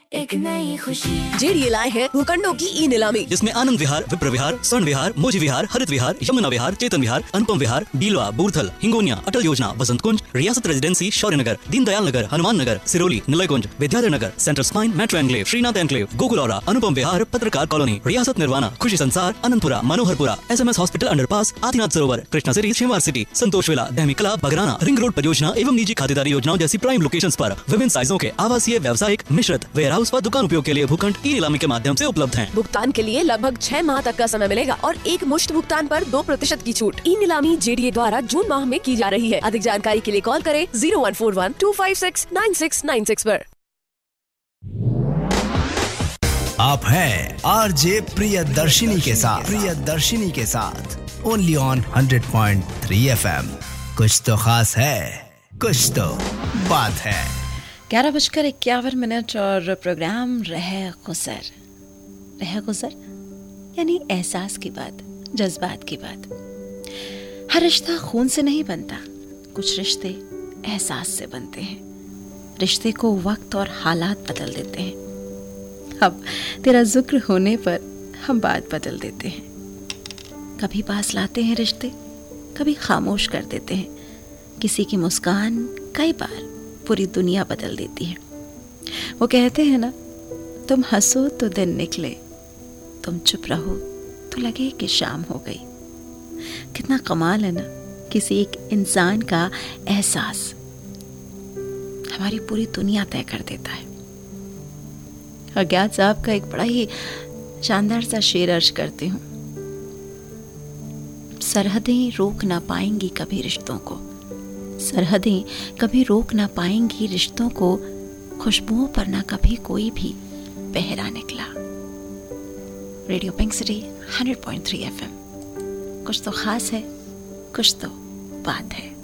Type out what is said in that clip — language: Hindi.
एक नई खुशी। जेडीए लाए हैं भूखंडों की ई नीलामी, जिसमें आनंद विहार, विप्र विहार, स्वर्ण विहार, मोजी विहार, हरित विहार, यमुना विहार, चेतन विहार, अनुपम विहार, बीलवा, बूर्थल, हिंगोनिया, अटल योजना, बसंत कुंज, रियासत रेजिडेंसी, शौर्य नगर, Deendayal Nagar, Hanuman Nagar, Siroli, निलयकुंज, Vidyadhar Nagar, central spine, metro enclave, Srinath enclave, गोकुलौरा, अनुपम विहार, पत्रकार कॉलोनी, रियासत निर्वाणा, खुशी संसार, Ananthapura, Manoharpura, SMS hospital underpass, Adinath सरोवर, कृष्णा सिटी, शिमवार सिटी, संतोष विला, दहमी कला, बगराना, रिंग रोड परियोजना एवं निजी खातेदारी योजनाओं जैसी प्राइम लोकेशंस पर विभिन्न साइजों के आवासीय, व्यावसायिक, मिश्रित, वेयर हाउस व दुकान उपयोग के लिए भूखंड ई नीलामी के माध्यम से उपलब्ध हैं। भुगतान के लिए लगभग 6 माह तक का समय मिलेगा और एक मुश्त भुगतान पर 2% की छूट। ई नीलामी जेडीए द्वारा जून माह में की जा रही है। अधिक जानकारी के लिए कॉल करें 0141-256-9696 पर। आप हैं RJ प्रियदर्शिनी के साथ ओनली ऑन 100.3 FM। कुछ तो खास है, कुछ तो बात है। 11:51 और प्रोग्राम रह गुजर यानी एहसास की बात, जज्बात की बात। हर रिश्ता खून से नहीं बनता, कुछ रिश्ते एहसास से बनते हैं। रिश्ते को वक्त और हालात बदल देते हैं। अब तेरा जिक्र होने पर हम बात बदल देते हैं। कभी पास लाते हैं रिश्ते, कभी खामोश कर देते हैं। किसी की मुस्कान कई बार पूरी दुनिया बदल देती है। वो कहते हैं ना, तुम हंसो तो दिन निकले, तुम चुप रहो तो लगे कि शाम हो गई। कितना कमाल है ना, किसी एक इंसान का एहसास हमारी पूरी दुनिया तय कर देता है। अज्ञात साहब का एक बड़ा ही शानदार सा शेर अर्ज करती हूँ। सरहदें रोक ना पाएंगी कभी रिश्तों को, सरहदें कभी रोक ना पाएंगी रिश्तों को, खुशबुओं पर ना कभी कोई भी पहरा निकला। Radio pink city 100.3 FM। कुछ तो खास है, कुछ तो बात है।